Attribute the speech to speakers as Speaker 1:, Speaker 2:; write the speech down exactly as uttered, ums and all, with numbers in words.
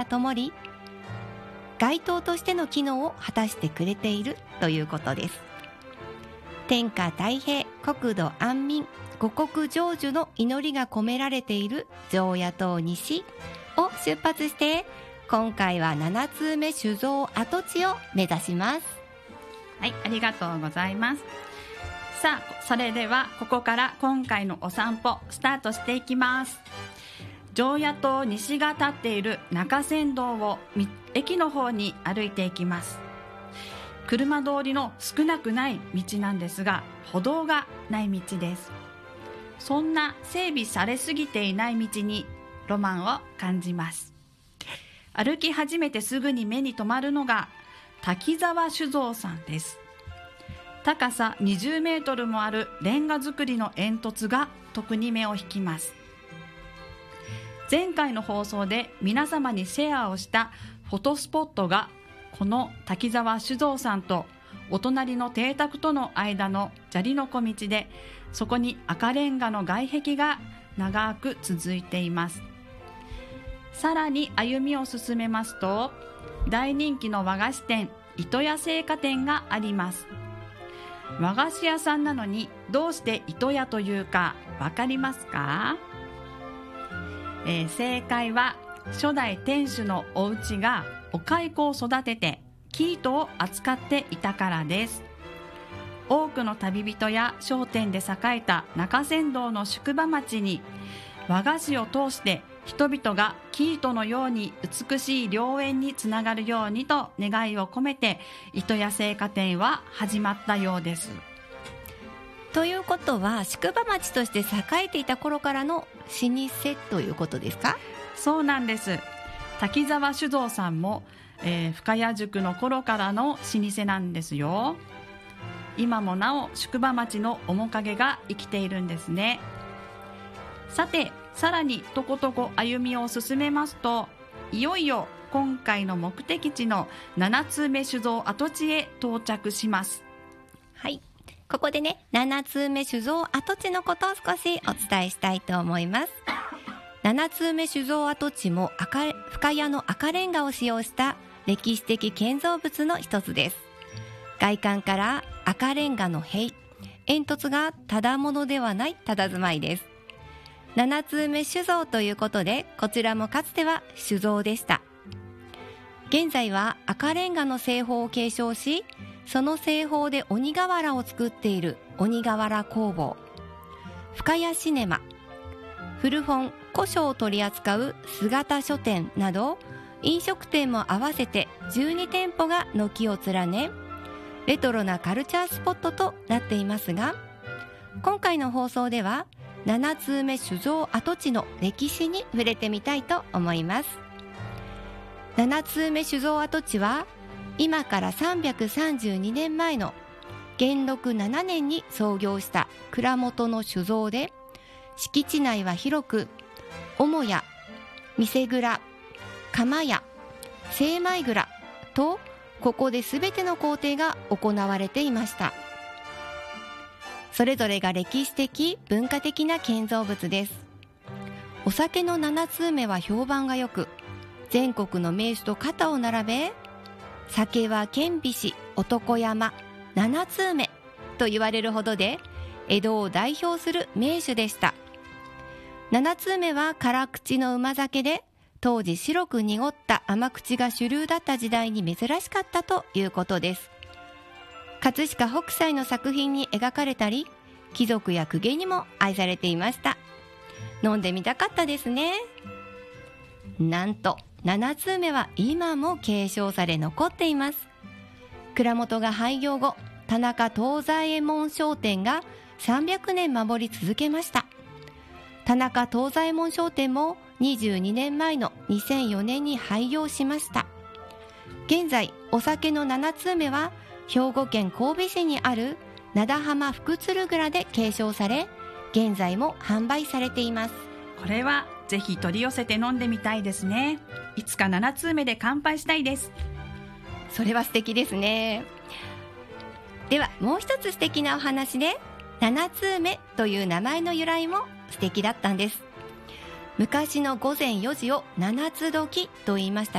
Speaker 1: 灯り、街灯としての機能を果たしてくれているということです。天下太平、国土安民、五穀成就の祈りが込められている常夜灯西を出発して、今回はななつうめ酒造跡地を目指します。
Speaker 2: はい、ありがとうございます。さあ、それではここから今回のお散歩スタートしていきます。常夜灯西が立っている中山道を駅の方に歩いていきます。車通りの少なくない道なんですが、歩道がない道です。そんな整備されすぎていない道にロマンを感じます。歩き始めてすぐに目に留まるのが滝沢酒造さんです。高さにじゅうメートルもあるレンガ造りの煙突が特に目を引きます。前回の放送で皆様にシェアをしたフォトスポットがこの滝沢酒造さんとお隣の邸宅との間の砂利の小道で、そこに赤レンガの外壁が長く続いています。さらに歩みを進めますと、大人気の和菓子店糸屋製菓店があります。和菓子屋さんなのにどうして糸屋というかわかりますか？えー、正解は初代店主のお家がお蚕を育てて生糸を扱っていたからです。多くの旅人や商店で栄えた中山道の宿場町に、和菓子を通して人々が生糸のように美しい良縁につながるようにと願いを込めて糸屋製菓店は始まったようです。
Speaker 1: ということは宿場町として栄えていた頃からの老舗ということですか？
Speaker 2: そうなんです。滝沢酒造さんも、えー、深谷宿の頃からの老舗なんですよ。今もなお宿場町の面影が生きているんですね。さて、さらにとことこ歩みを進めますと、いよいよ今回の目的地のななつうめ酒造跡地へ到着します。
Speaker 1: はい、ここでね、ななつうめ酒造跡地のことを少しお伝えしたいと思います。ななつうめ酒造跡地も赤深谷の赤レンガを使用した歴史的建造物の一つです。外観から赤レンガの塀、煙突がただものではない佇まいです。ななつうめ酒造ということで、こちらもかつては酒造でした。現在は赤レンガの製法を継承し、その製法で鬼瓦を作っている鬼瓦工房、深谷シネマ、古本古書を取り扱う姿書店など、飲食店も合わせてじゅうにてんぽが軒を連ね、レトロなカルチャースポットとなっていますが、今回の放送ではななつうめ酒造跡地の歴史に触れてみたいと思います。ななつうめ酒造跡地は今からさんびゃくさんじゅうにねんまえの元禄ななねんに創業した蔵元の酒造で、敷地内は広く母屋、店蔵、釜屋、精米蔵と、ここで全ての工程が行われていました。それぞれが歴史的文化的な建造物です。お酒のななつうめは評判が良く、全国の名手と肩を並べ、酒は堅菱男山ななつうめと言われるほどで、江戸を代表する名手でした。ななつうめは辛口の馬酒で、当時白く濁った甘口が主流だった時代に珍しかったということです。葛飾北斎の作品に描かれたり、貴族や公家にも愛されていました。飲んでみたかったですね。なんとななつうめは今も継承され残っています。蔵元が廃業後、田中藤左衛門商店がさんびゃくねん守り続けました。田中藤左衛門商店もにじゅうにねんまえのにせんよねんに廃業しました。現在お酒のななつうめは兵庫県神戸市にある灘浜福鶴蔵で継承され、現在も販売されています。
Speaker 2: これはぜひ取り寄せて飲んでみたいですね。いつかななつうめで乾杯したいです。
Speaker 1: それは素敵ですね。ではもう一つ素敵なお話で、ななつうめという名前の由来も素敵だったんです。昔の午前よじを七つ時と言いました